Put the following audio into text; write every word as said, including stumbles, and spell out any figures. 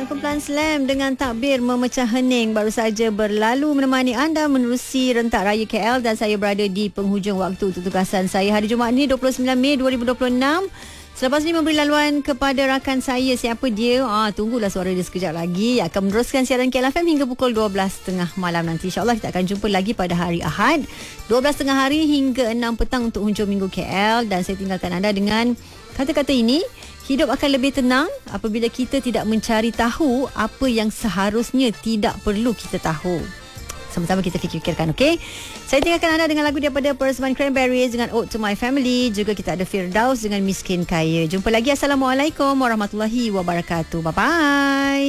Kumpulan Slam dengan takbir memecah hening baru saja berlalu menemani anda menerusi rentak raya K L dan saya berada di penghujung waktu untuk tugasan saya hari Jumaat ni dua puluh sembilan Mei dua ribu dua puluh enam. Selepas ni memberi laluan kepada rakan saya, siapa dia? Ah, tunggulah suara dia sekejap lagi. Akan meneruskan siaran K L F M hingga pukul dua belas tiga puluh malam nanti. InsyaAllah kita akan jumpa lagi pada hari Ahad dua belas tiga puluh hari hingga enam petang untuk hujung minggu K L. Dan saya tinggalkan anda dengan kata-kata ini. Hidup akan lebih tenang apabila kita tidak mencari tahu apa yang seharusnya tidak perlu kita tahu. Sama-sama kita fikirkan, okey? Saya tinggalkan anda dengan lagu daripada Persembahan Cranberries dengan Ode to My Family. Juga kita ada Firdaus dengan Miskin Kaya. Jumpa lagi. Assalamualaikum warahmatullahi wabarakatuh. Bye-bye.